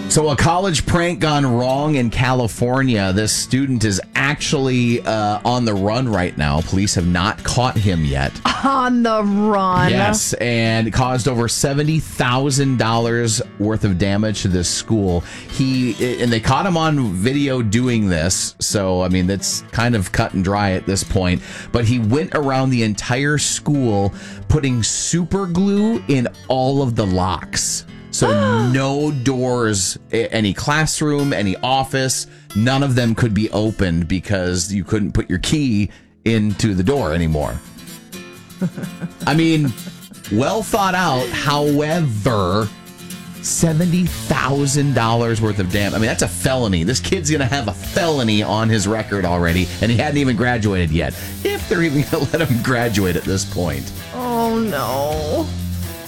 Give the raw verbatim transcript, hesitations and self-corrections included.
So a college prank gone wrong in California. This student is actually uh, on the run right now. Police have not caught him yet. On the run. Yes, and caused over seventy thousand dollars worth of damage to this school. He and they caught him on video doing this. So, I mean, that's kind of cut and dry at this point. But he went around the entire school putting super glue in all of the locks. So no doors, any classroom, any office, none of them could be opened because you couldn't put your key into the door anymore. I mean, well thought out. However, seventy thousand dollars worth of damage. I mean, that's a felony. This kid's going to have a felony on his record already, and he hadn't even graduated yet. If they're even going to let him graduate at this point. Oh, no.